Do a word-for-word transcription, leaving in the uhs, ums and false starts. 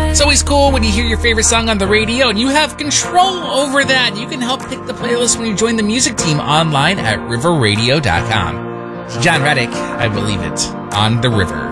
It's always cool when you hear your favorite song on the radio and you have control over that. You can help pick the playlist when you join the music team online at river radio dot com. It's John Reddick, I Believe It, on the river.